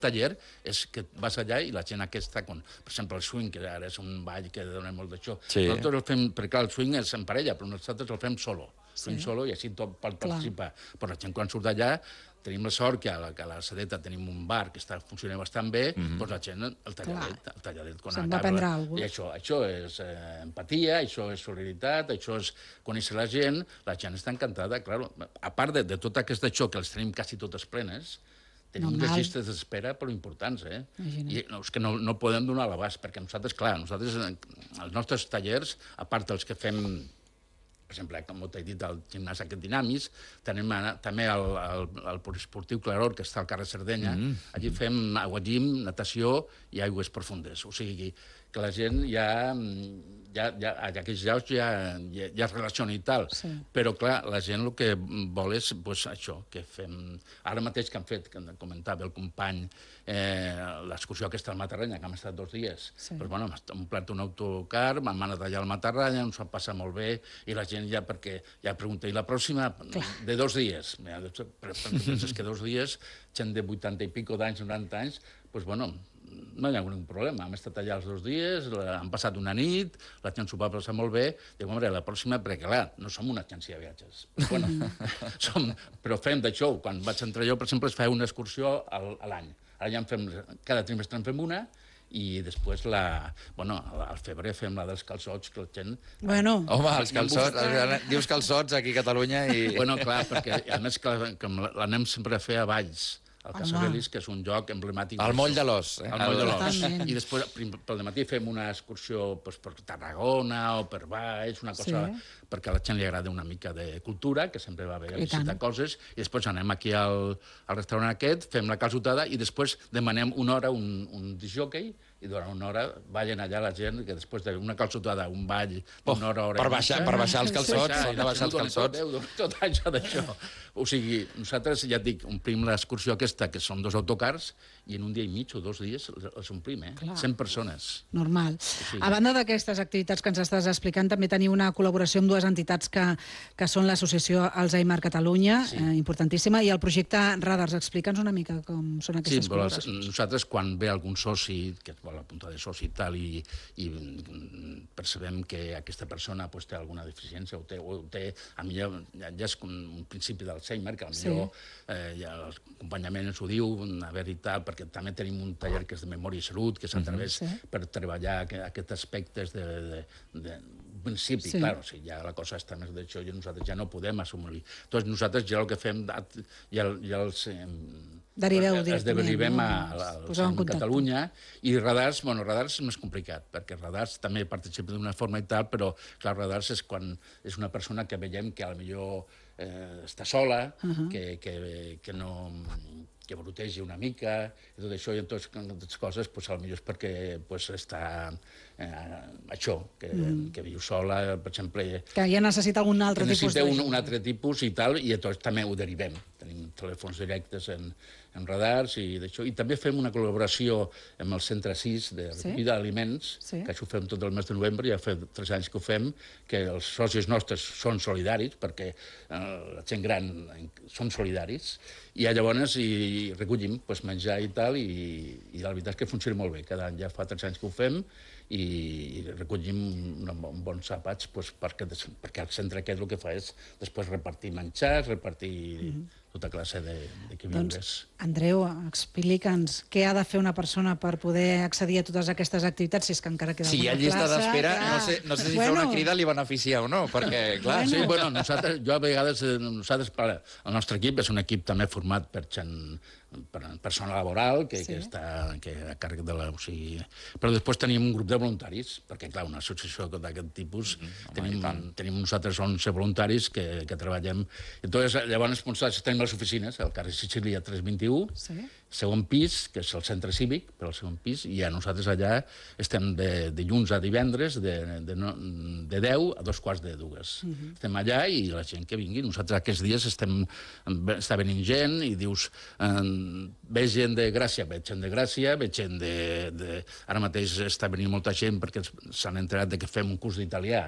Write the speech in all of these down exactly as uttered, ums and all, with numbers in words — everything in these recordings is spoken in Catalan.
taller és que vas allà i la gent aquesta, com, per exemple, el swing, que ara és un ball que dona molt d'això, Sí. nosaltres el fem, perquè clar, el swing és en parella, però nosaltres el fem solo, swing Sí. solo, i així tot pot Clar. participar. Però la gent quan surt d'allà, tenim la sort que a la, que a la Sedeta tenim un bar que està funcionant bastant bé, Mhm. doncs la gent, el talladet, el talladet, quan Se'n va acaba... prendre alguna I això, això és eh, empatia, això és solidaritat, això és conèixer la gent, la gent està encantada, clar. A part de, de tot aquest això, que els tenim quasi totes plenes, tenim Normal. unes llistes d'espera però importants, eh? Imagina't. I no, és que no, no podem donar l'abast, perquè nosaltres, clar, nosaltres, eh, els nostres tallers, a part dels que fem, per exemple, com t'he dit, el gimnàs aquest Dinamis, tenim a- també el, el, el poliesportiu Claror, que està al carrer Sardenya. Mm. Allí fem aguagim, natació i aigües profundes. O sigui, que la gent ja, ja, ja a aquells llocs ja, ja, ja es relaciona i tal. Sí. Però, clar, la gent el que vol és pues, això, que fem... Ara mateix que han fet, que comentava el company, eh, l'excursió aquesta al Matarranya, que hem estat dos dies. Sí. Pues, bueno, hem omplert un autocar, hem anat allà al Matarranya, ens ho ha passat molt bé, i la gent ja, perquè ja pregunta, i la pròxima, de dos dies? Mira, però, perquè penses que dos dies, gent de vuitanta i pico d'anys, noranta anys, doncs, bueno, no hi ha hagut ningú problema. Hem estat allà els dos dies, la, han passat una nit, la gent s'ho va passar molt bé. Diu, home, la pròxima, perquè clar, no som una agència de viatges. Però, bueno, som, però fem d'això. Quan vaig entrar jo, per exemple, es feia una excursió al, a l'any. Ara ja en fem, cada trimestre en fem una, i després, la, bueno, al febrer fem la dels calçots, que la gent... Bueno, Home, els calçots, dius calçots aquí a Catalunya i... Bueno, clar, perquè a més que l'anem sempre a fer a Valls, al Home. Casabelis, que és un lloc emblemàtic. Al moll de l'os. Eh? Al moll de l'os. Totalment. I després, prim- pel matí fem una excursió doncs, per Tarragona o per Valls, una cosa... Sí. perquè a la gent li agrada una mica de cultura, que sempre va bé a I tant. visitar coses, i després anem aquí al, al restaurant aquest, fem la calçotada, i després demanem una hora un, un discjòquei, i durant una hora ballen allà la gent, que després d'una calçotada, un ball d'una hora, hora per i baixar, mitja, per baixar els calçots, baixar, s'han de baixar els i calçots. Déu, dona tot això d'això. O sigui, nosaltres, ja et dic, omplim l'excursió aquesta, que són dos autocars, i en un dia i mig o dos dies els omplim, eh? Clar. cent persones. normal. Sí. A banda d'aquestes activitats que ens estàs explicant, també teniu una col·laboració amb dues entitats que, que són l'associació Alzheimer Catalunya, Sí. eh, importantíssima, i el projecte Radars. Explica'ns una mica com són Sí, aquestes però els, col·laboracions. nosaltres quan ve algun soci que es vol apuntar de soci i tal i, i mm, percebem que aquesta persona pues, té alguna deficiència o té, o té a millor, ja, ja és com un principi d'Alzheimer, que a millor eh, ja l'acompanyament ens ho diu, a veure i tal, perquè també tenim un taller que és de memòria i salut, que s'atreveix Sí. per treballar aqu- aquests aspectes de, de, de principi, Sí. clar, o sigui, ja la cosa està més d'això i nosaltres ja no podem assumir. Doncs nosaltres ja el que fem, ja, ja els... Eh, Deriveu es directament, derivem no? a, a, a, Poseu en a contacte. Catalunya, i Radars, bueno, Radars és més complicat, perquè Radars també participa d'una forma i tal, però, clar, Radars és quan és una persona que veiem que a lo millor eh, està sola, uh -huh. que, que, que no que brutegi una mica, i tot això, i totes aquestes coses, pues, a lo millor és perquè pues, està eh, això, que, mm. que viu sola, per exemple, Que ja necessita algun altre que tipus necessita un, d'ajuda. un altre tipus i tal, i llavors també ho derivem. Tenim telèfons directes en, en Radars i d'això. I també fem una col·laboració amb el Centre sis de Sí. recollida d'aliments, Sí. que això ho fem tot el mes de novembre, ja fa tres anys que ho fem, que els socis nostres són solidaris, perquè eh, la gent gran són solidaris, i llavors i recollim pues, menjar i tal, i, i la veritat és que funciona molt bé. Cada any ja fa tres anys que ho fem, i, i recollim un, un bons àpats pues, perquè, perquè el centre aquest el que fa és després repartir menjars, repartir mm -hmm. tota classe de, de queviures. Doncs, Andreu, explica'ns què ha de fer una persona per poder accedir a totes aquestes activitats, si és que encara queda Si hi ha alguna llista plaça, d'espera, clar. no sé, no sé si Bueno, fer una crida li beneficia o no, perquè, clar... Sí, bueno, nosaltres, jo a vegades, eh, nosaltres, per, el nostre equip és un equip també format per gent, per persona laboral, que, Sí. que està que a càrrec de la... O sigui, però després tenim un grup de voluntaris, perquè, clar, una associació d'aquest tipus, mm, -hmm. tenim, tenim nosaltres onze voluntaris que, que treballem. Entonces, llavors, nosaltres tenim les oficines, al carrer Sicília tres vint-i-u, Sí. segon pis, que és el centre cívic, per al segon pis, i ja nosaltres allà estem de dilluns a divendres, de, de, no, de deu a dos quarts de dues. Uh -huh. Estem allà i la gent que vingui. Nosaltres aquests dies estem, està venint gent i dius, eh, ve gent de Gràcia, ve gent de Gràcia, ve gent de, de... Ara mateix està venint molta gent perquè s'han enterat de que fem un curs d'italià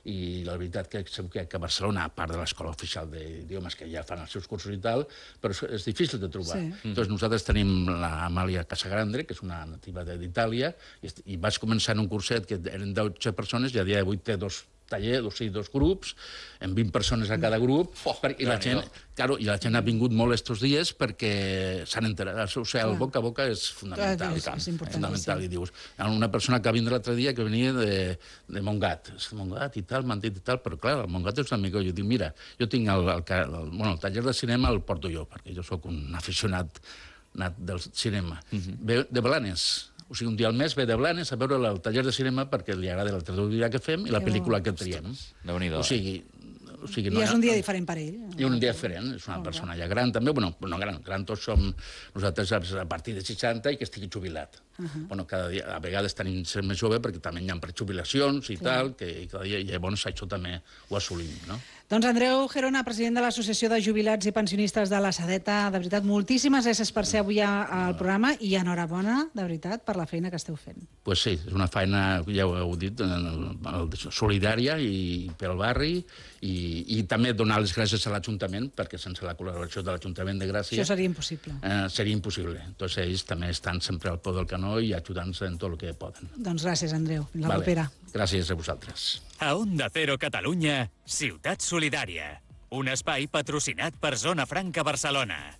i la veritat que segur que a Barcelona, a part de l'Escola Oficial d'Idiomes, que ja fan els seus cursos i tal, però és, és difícil de trobar. Sí. Doncs nosaltres tenim l'Amàlia Casagrande, que és una nativa d'Itàlia, i, i vaig començar en un curset que eren dotze persones, i a dia d'avui té dos taller, o sigui, dos grups, amb vint persones a cada grup, Oh, per, i, la gent, claro, i la gent ha vingut molt estos dies perquè s'han enterat. O sigui, el boca a boca és fundamental. És- és important, fundamental. sí. I dius, hi ha una persona que va vindre l'altre dia que venia de, de Montgat. És de Montgat i tal, m'han dit i tal, però clar, el Montgat és un amic. Jo dic, mira, jo tinc el, el, el, el, bueno, el taller de cinema el porto jo, perquè jo sóc un aficionat nat del cinema. Uh-huh. Ve de Blanes. O sigui, un dia al mes ve de Blanes a veure el taller de cinema perquè li agrada la traducció que fem i la Que pel·lícula bo. que triem. Déu-n'hi-do, O sigui, o sigui, I és hi ha- un dia diferent per ell. i un dia diferent, és una persona ja gran també, bueno, no gran, gran tots som nosaltres a partir de seixanta i que estigui jubilat. Uh -huh. Bueno, cada dia, a vegades tenim ser més jove perquè també hi ha prejubilacions i tal, que cada dia, i llavors això també ho assolim, no? Doncs Andreu Gerona, president de l'Associació de Jubilats i Pensionistes de la Sedeta, de veritat, moltíssimes gràcies per ser avui a- al programa i enhorabona, de veritat, per la feina que esteu fent. Pues sí, és una feina, ja ho heu dit, eh, solidària i pel barri, i, i també donar les gràcies a l'Ajuntament, perquè sense la col·laboració de l'Ajuntament de Gràcia Això seria impossible. eh, seria impossible. Entonces ells també estan sempre al peu del canó i ajudant-se en tot el que poden. Doncs gràcies, Andreu. Fins la propera. Gràcies a vosaltres. A Onda Cero Catalunya, Ciutat Solidària. Un espai patrocinat per Zona Franca Barcelona.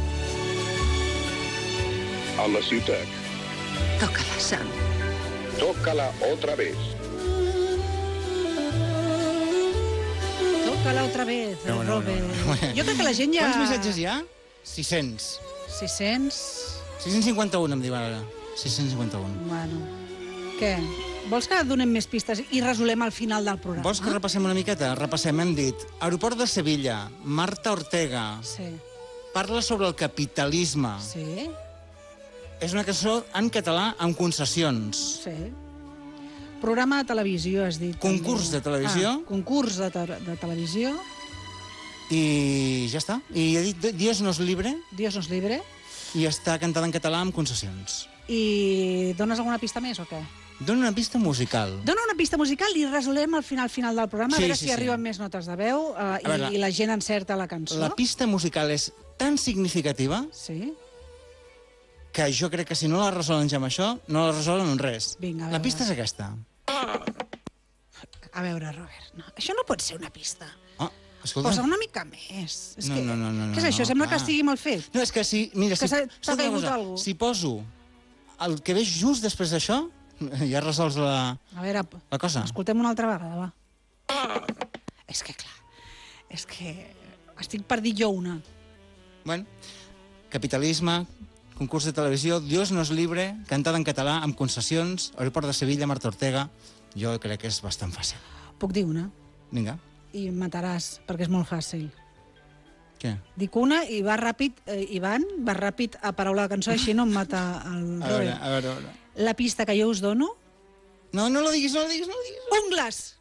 A la ciutat. Tócala, Sam. Tócala otra vez. Tócala otra vez, No, no, no, Robert. no. Jo crec que la gent ja... Quants missatges hi ha? sis-cents. sis-cents... sis-cents cinquanta-un, em diuen ara. sis-cents cinquanta-un. Bueno, què? Vols que donem més pistes i resolem al final del programa? Vols que repassem una miqueta? Repassem, hem dit Aeroport de Sevilla, Marta Ortega, Sí, parla sobre el capitalisme. sí, És una cançó en català amb concessions. sí. Programa de televisió, has dit. Concurs també. de televisió. Ah, concurs de, te de televisió. I ja està. I he dit Dios nos libre Dios nos libre. i està cantada en català amb concessions. I dones alguna pista més o què? Dóna una pista musical. Dona una pista musical i resolem al final final del programa, Sí, a veure sí, si sí. arriben més notes de veu eh, i, veure, i la gent encerta la cançó. La pista musical és tan significativa Sí? que jo crec que si no la resolen ja amb això, no la resolen en res. Vinga, a la veure. pista és aquesta. A veure, Robert, no, això no pot ser una pista. Oh, escolta. Posa una mica més. És No, que, no, no, no, Què és no, això? no, Sembla clar. que estigui mal fet. No, és que si... Mira, Que si, s'ha- t'ha escolta una caigut cosa, algú. si poso el que ve just després d'això, ja resols la, A veure, la cosa. escoltem una altra vegada, va. És que, clar, és que estic per dir jo una. Bueno, capitalisme, concurs de televisió, Dios nos libre, cantada en català, amb concessions, Aeroport de Sevilla, Marta Ortega. Jo crec que és bastant fàcil. Puc dir una? Vinga, I em mataràs, perquè és molt fàcil. què? Dic una i va ràpid, eh, Ivan, va ràpid a paraula la cançó, així no em mata el A veure, Robert. a veure, a veure. La pista que jo us dono... No, no la diguis, no la diguis, no la diguis. Ungles!